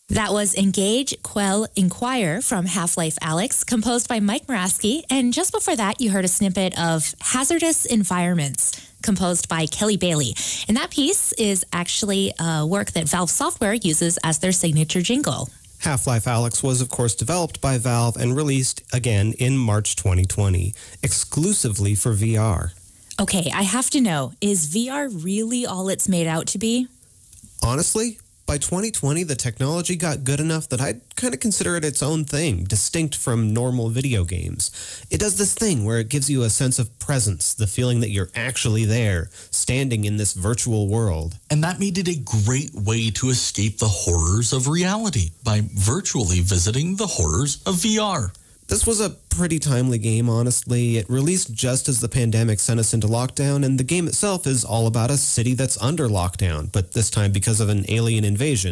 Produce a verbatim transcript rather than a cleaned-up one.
That was Engage, Quell, Inquire from Half-Life Alyx, composed by Mike Moraski. And just before that, you heard a snippet of Hazardous Environments, composed by Kelly Bailey. And that piece is actually a work that Valve Software uses as their signature jingle. Half-Life Alyx was, of course, developed by Valve and released again in March twenty twenty, exclusively for V R. Okay, I have to know, is V R really all it's made out to be? Honestly, by twenty twenty, the technology got good enough that I'd kind of consider it its own thing, distinct from normal video games. It does this thing where it gives you a sense of presence, the feeling that you're actually there, standing in this virtual world. And that made it a great way to escape the horrors of reality by virtually visiting the horrors of V R. This was a pretty timely game, honestly. It released just as the pandemic sent us into lockdown, and the game itself is all about a city that's under lockdown, but this time because of an alien invasion.